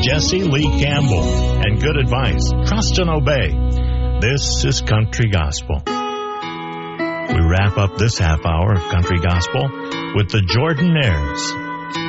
Jesse Lee Campbell, and good advice. Trust and obey. This is Country Gospel. We wrap up this half hour of Country Gospel with the Jordanaires.